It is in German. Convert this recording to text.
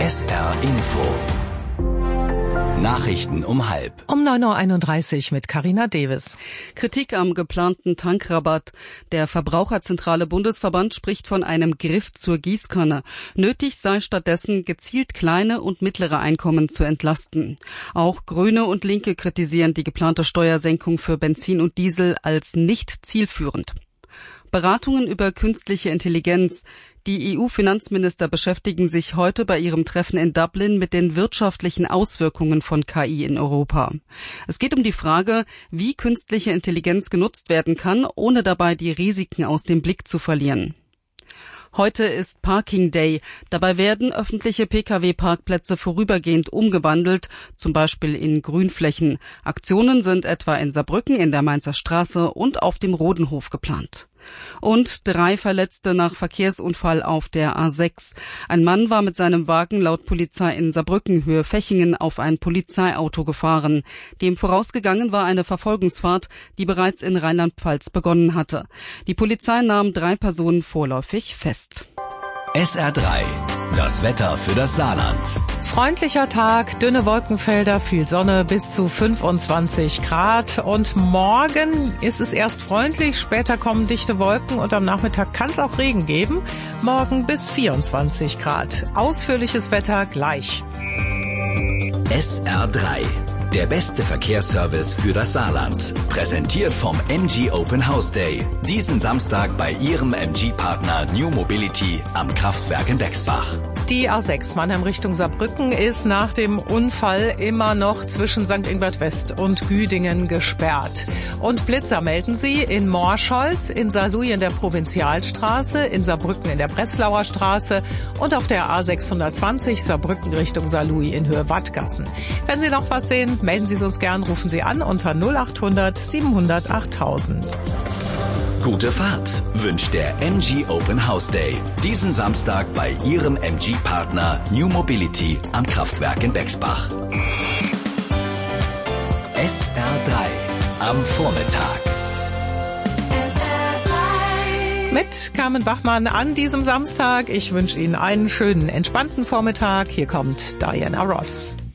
SR Info. Nachrichten um 12:30. Um 9:31 Uhr mit Carina Davis. Kritik am geplanten Tankrabatt. Der Verbraucherzentrale Bundesverband spricht von einem Griff zur Gießkanne. Nötig sei stattdessen, gezielt kleine und mittlere Einkommen zu entlasten. Auch Grüne und Linke kritisieren die geplante Steuersenkung für Benzin und Diesel als nicht zielführend. Beratungen über künstliche Intelligenz. Die EU-Finanzminister beschäftigen sich heute bei ihrem Treffen in Dublin mit den wirtschaftlichen Auswirkungen von KI in Europa. Es geht um die Frage, wie künstliche Intelligenz genutzt werden kann, ohne dabei die Risiken aus dem Blick zu verlieren. Heute ist Parking Day. Dabei werden öffentliche Pkw-Parkplätze vorübergehend umgewandelt, zum Beispiel in Grünflächen. Aktionen sind etwa in Saarbrücken, in der Mainzer Straße und auf dem Rodenhof geplant. Und 3 Verletzte nach Verkehrsunfall auf der A6. Ein Mann war mit seinem Wagen laut Polizei in Saarbrücken Höhe Fechingen auf ein Polizeiauto gefahren. Dem vorausgegangen war eine Verfolgungsfahrt, die bereits in Rheinland-Pfalz begonnen hatte. Die Polizei nahm 3 Personen vorläufig fest. SR3, das Wetter für das Saarland. Freundlicher Tag, dünne Wolkenfelder, viel Sonne, bis zu 25 Grad. Und morgen ist es erst freundlich, später kommen dichte Wolken und am Nachmittag kann es auch Regen geben. Morgen bis 24 Grad. Ausführliches Wetter gleich. SR3, der beste Verkehrsservice für das Saarland. Präsentiert vom MG Open House Day. Diesen Samstag bei Ihrem MG-Partner New Mobility am Kraftwerk in Bexbach. Die A6 Mannheim Richtung Saarbrücken ist nach dem Unfall immer noch zwischen St. Ingbert West und Güdingen gesperrt. Und Blitzer melden sie in Morscholz, in Saarlouis in der Provinzialstraße, in Saarbrücken in der Breslauer Straße und auf der A620 Saarbrücken Richtung Saarlouis in Höhe Wattgassen. Wenn Sie noch was sehen, melden Sie es uns gern, rufen Sie an unter 0800 700 8000. Gute Fahrt wünscht der MG Open House Day. Diesen Samstag bei Ihrem MG-Partner New Mobility am Kraftwerk in Bexbach. SR3 am Vormittag. Mit Carmen Bachmann an diesem Samstag. Ich wünsche Ihnen einen schönen, entspannten Vormittag. Hier kommt Diana Ross.